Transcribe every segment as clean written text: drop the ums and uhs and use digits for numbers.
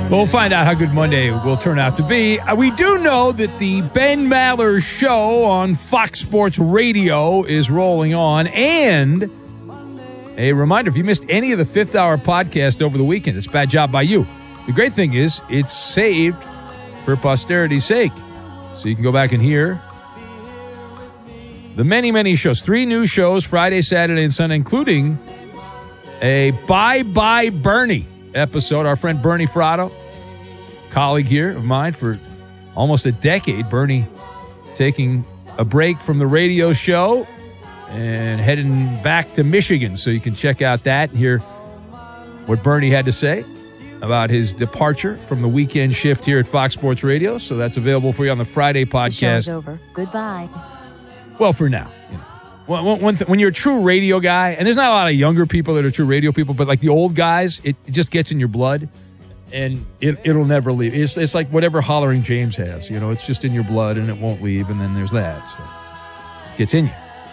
We'll find out how good Monday will turn out to be. We do know that the Ben Maller Show on Fox Sports Radio is rolling on. And a reminder, if you missed any of the Fifth Hour podcast over the weekend, it's a bad job by you. The great thing is it's saved for posterity's sake. So you can go back and hear the many, many shows. 3 new shows, Friday, Saturday, and Sunday, including a Bye-Bye Bernie episode. Our friend Bernie Fratto, colleague here of mine for almost a decade. Bernie taking a break from the radio show and heading back to Michigan. So you can check out that and hear what Bernie had to say about his departure from the weekend shift here at Fox Sports Radio. So that's available for you on the Friday podcast. The show's over. Goodbye. Well, for now. You know. When you're a true radio guy, and there's not a lot of younger people that are true radio people, but like the old guys, it just gets in your blood, and it'll never leave. It's like whatever Hollering James has. You know, it's just in your blood, and it won't leave, and then there's that. So it gets in you.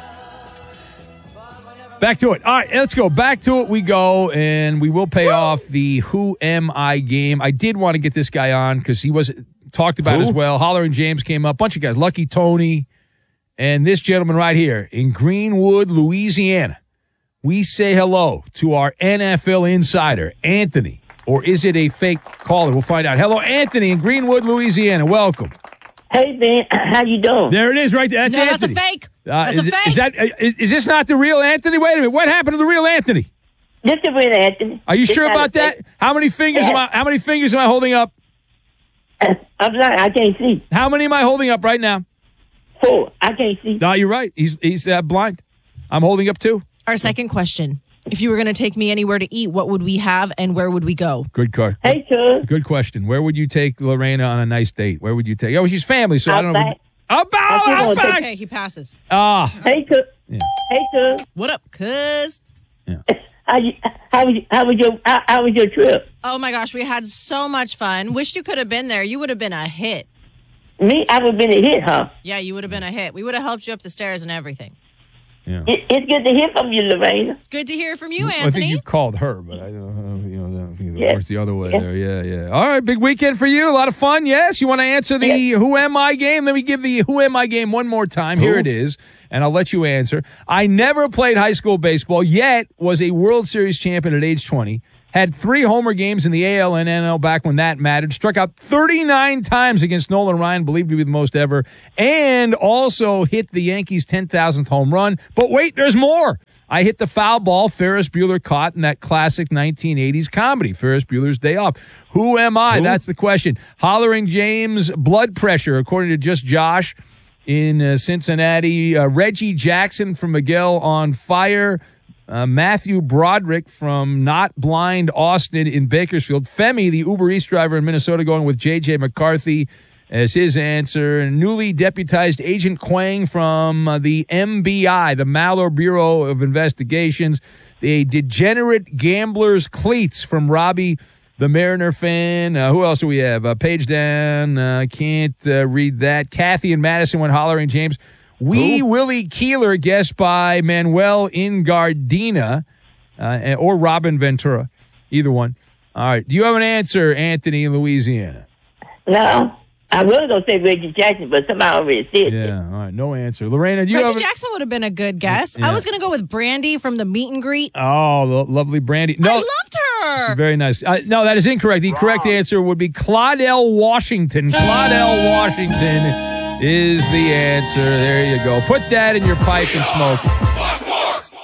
Back to it. All right, let's go. Back to it we go, and we will pay off the Who Am I game. I did want to get this guy on because he was talked about as well. Hollering James came up. Bunch of guys. Lucky Tony. And this gentleman right here in Greenwood, Louisiana. We say hello to our NFL insider, Anthony. Or is it a fake caller? We'll find out. Hello, Anthony in Greenwood, Louisiana. Welcome. Hey, man. How you doing? There it is right there. That's Anthony. That's a fake. That's a fake. Is this not the real Anthony? Wait a minute. What happened to the real Anthony? This is the real Anthony. Are you sure about that? How many fingers am I holding up? I'm not. I can't see. How many am I holding up right now? 4. I can't see. No, you're right. He's blind. I'm holding up 2. Our second question. If you were going to take me anywhere to eat, what would we have and where would we go? Good card. Hey, cuz. Good question. Where would you take Lorena on a nice date? Where would you take? Oh, she's family, so I don't know. Outback. Okay, he passes. Hey, cuz. Yeah. Hey, cuz. What up, cuz? Yeah. How was your trip? Oh, my gosh. We had so much fun. Wish you could have been there. You would have been a hit. Me? I would have been a hit, huh? Yeah, you would have been a hit. We would have helped you up the stairs and everything. Yeah. It's good to hear from you, Lorena. Good to hear from you, Anthony. I think you called her, but I don't know. I think it works the other way there. Yeah. All right, big weekend for you. A lot of fun, yes? You want to answer the Who Am I game? Let me give the Who Am I game one more time. Here it is, and I'll let you answer. I never played high school baseball, yet was a World Series champion at age 20. Had 3 homer games in the AL and NL back when that mattered. Struck out 39 times against Nolan Ryan, believed to be the most ever. And also hit the Yankees' 10,000th home run. But wait, there's more. I hit the foul ball Ferris Bueller caught in that classic 1980s comedy, Ferris Bueller's Day Off. Who am I? That's the question. Hollering James, blood pressure, according to Just Josh in Cincinnati. Reggie Jackson from Miguel on Fire. Matthew Broderick from Not Blind Austin in Bakersfield. Femi, the Uber Eats driver in Minnesota, going with J.J. McCarthy as his answer. And newly deputized Agent Quang from the MBI, the Maller Bureau of Investigations. The Degenerate Gamblers Cleats from Robbie, the Mariner fan. Who else do we have? Page down. Can't read that. Kathy and Madison went Hollering James. Willie Keeler, guessed by Manuel Ingardina or Robin Ventura. Either one. All right. Do you have an answer, Anthony, in Louisiana? No. I was going to say Reggie Jackson, but somebody already said it. Yeah. All right. No answer. Lorena, do you Reggie Jackson would have been a good guess. Yeah. I was going to go with Brandy from the meet and greet. Oh, the lovely Brandy. No, I loved her. She's very nice. No, that is incorrect. The correct answer would be Claudel Washington. Claudel Washington is the answer. There you go. Put that in your pipe and smoke it.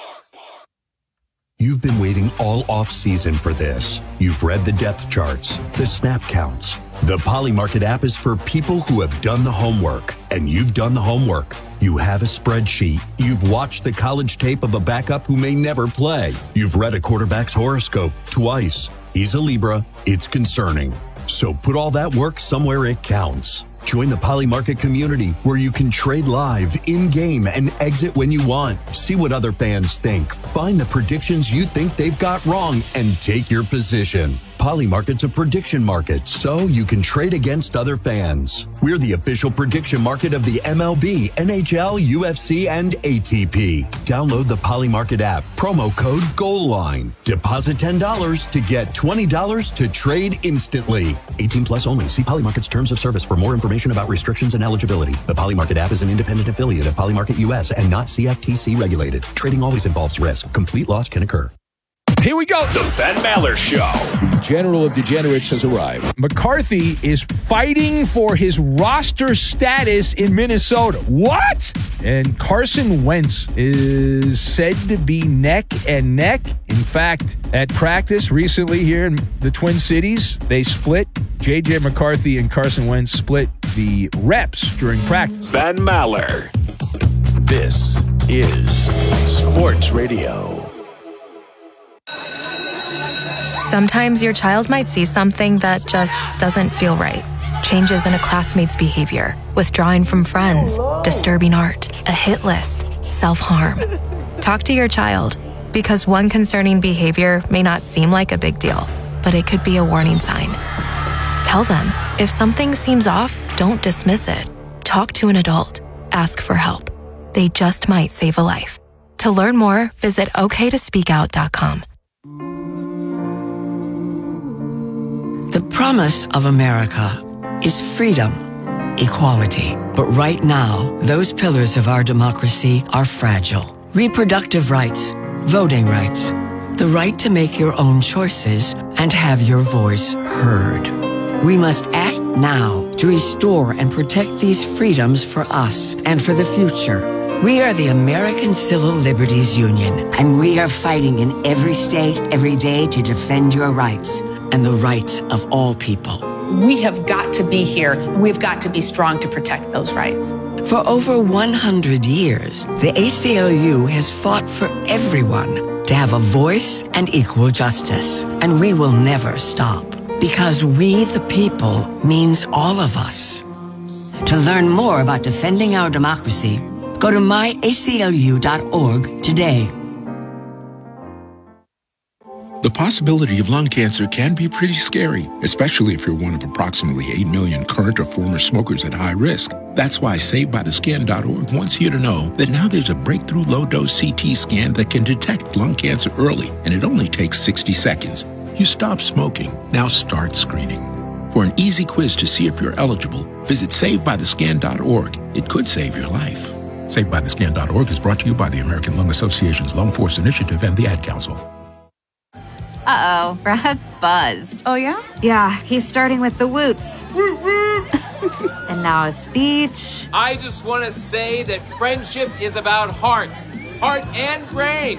You've been waiting all off-season for this. You've read the depth charts, the snap counts. The Polymarket app is for people who have done the homework, and you've done the homework. You have a spreadsheet. You've watched the college tape of a backup who may never play. You've read a quarterback's horoscope twice. He's a Libra. It's concerning. So put all that work somewhere it counts. Join the Polymarket community where you can trade live, in-game, and exit when you want. See what other fans think. Find the predictions you think they've got wrong and take your position. Poly Market's a prediction market, so you can trade against other fans. We're the official prediction market of the MLB, NHL, UFC, and ATP. Download the Poly Market app. Promo code GOALLINE. Deposit $10 to get $20 to trade instantly. 18 plus only. See Poly Market's terms of service for more information about restrictions and eligibility. The Poly Market app is an independent affiliate of Poly Market US and not CFTC regulated. Trading always involves risk. Complete loss can occur. Here we go. The Ben Maller Show. The General of Degenerates has arrived. McCarthy is fighting for his roster status in Minnesota. What? And Carson Wentz is said to be neck and neck. In fact, at practice recently here in the Twin Cities, they split. J.J. McCarthy and Carson Wentz split the reps during practice. Ben Maller. This is Sports Radio. Sometimes your child might see something that just doesn't feel right. Changes in a classmate's behavior, withdrawing from friends, disturbing art, a hit list, self-harm. Talk to your child, because one concerning behavior may not seem like a big deal, but it could be a warning sign. Tell them, if something seems off, don't dismiss it. Talk to an adult. Ask for help. They just might save a life. To learn more, visit oktospeakout.com. The promise of America is freedom, equality. But right now, those pillars of our democracy are fragile. Reproductive rights, voting rights, the right to make your own choices and have your voice heard. We must act now to restore and protect these freedoms for us and for the future. We are the American Civil Liberties Union, and we are fighting in every state, every day to defend your rights and the rights of all people. We have got to be here. We've got to be strong to protect those rights. For over 100 years, the ACLU has fought for everyone to have a voice and equal justice, and we will never stop. Because we, the people, means all of us. To learn more about defending our democracy, go to myaclu.org today. The possibility of lung cancer can be pretty scary, especially if you're one of approximately 8 million current or former smokers at high risk. That's why SaveByTheScan.org wants you to know that now there's a breakthrough low-dose CT scan that can detect lung cancer early, and it only takes 60 seconds. You stop smoking, now start screening. For an easy quiz to see if you're eligible, visit SaveByTheScan.org. It could save your life. SaveByTheScan.org is brought to you by the American Lung Association's Lung Force Initiative and the Ad Council. Uh-oh, Brad's buzzed. Oh, yeah? Yeah, he's starting with the woots. And now a speech. I just want to say that friendship is about heart and brain.